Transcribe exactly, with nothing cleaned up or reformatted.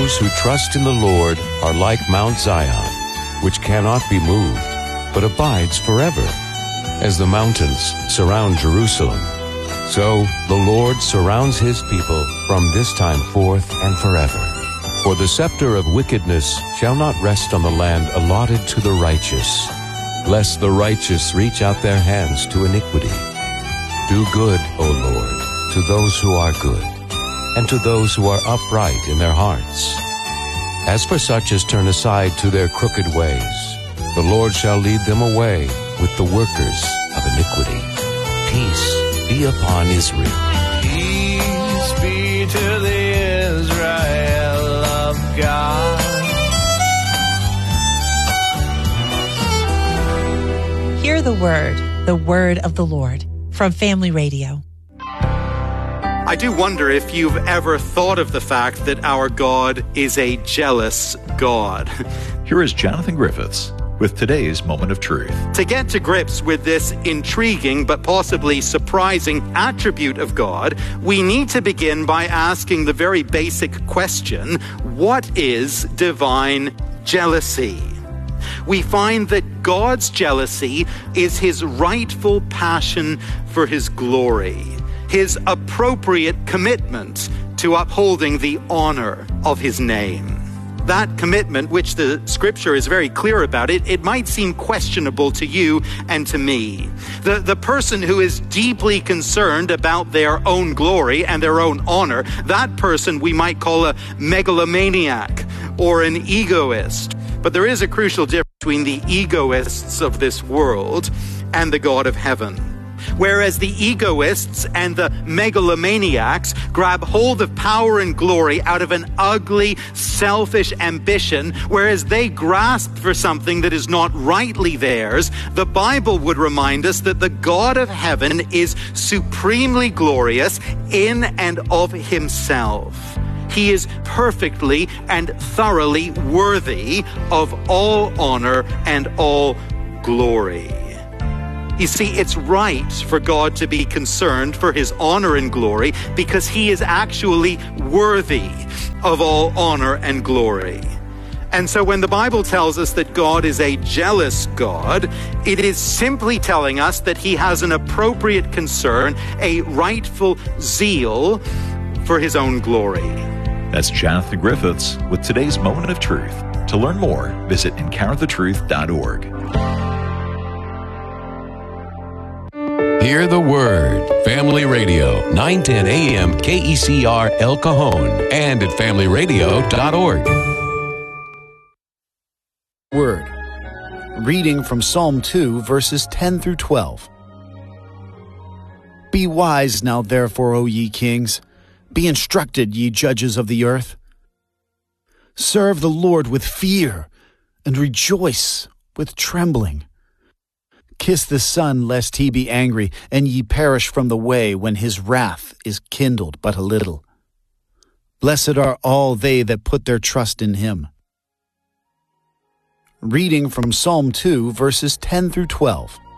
those who trust in the Lord are like Mount Zion, which cannot be moved, but abides forever. As the mountains surround Jerusalem, so the Lord surrounds his people from this time forth and forever. For the scepter of wickedness shall not rest on the land allotted to the righteous, lest the righteous reach out their hands to iniquity. Do good, O Lord, to those who are good, and to those who are upright in their hearts. As for such as turn aside to their crooked ways, the Lord shall lead them away with the workers of iniquity. Peace be upon Israel. Peace be to the Israel of God. Hear the word, the word of the Lord, from Family Radio. I do wonder if you've ever thought of the fact that our God is a jealous God. Here is Jonathan Griffiths with today's Moment of Truth. To get to grips with this intriguing but possibly surprising attribute of God, we need to begin by asking the very basic question, what is divine jealousy? We find that God's jealousy is his rightful passion for his glory, his appropriate commitment to upholding the honor of his name. That commitment, which the scripture is very clear about, it, it might seem questionable to you and to me. The, the person who is deeply concerned about their own glory and their own honor, that person we might call a megalomaniac or an egoist. But there is a crucial difference between the egoists of this world and the God of heaven. Whereas the egoists and the megalomaniacs grab hold of power and glory out of an ugly, selfish ambition, whereas they grasp for something that is not rightly theirs, the Bible would remind us that the God of heaven is supremely glorious in and of himself. He is perfectly and thoroughly worthy of all honor and all glory. You see, it's right for God to be concerned for his honor and glory because he is actually worthy of all honor and glory. And so when the Bible tells us that God is a jealous God, it is simply telling us that he has an appropriate concern, a rightful zeal for his own glory. That's Jonathan Griffiths with today's Moment of Truth. To learn more, visit encounter the truth dot org. Hear the word. Family Radio, nine ten a.m. K E C R El Cajon, and at family radio dot org. Word. Reading from Psalm two, verses ten through twelve. Be wise now, therefore, O ye kings. Be instructed, ye judges of the earth. Serve the Lord with fear, and rejoice with trembling. Kiss the Son, lest he be angry, and ye perish from the way when his wrath is kindled but a little. Blessed are all they that put their trust in him. Reading from Psalm two, verses ten through twelve.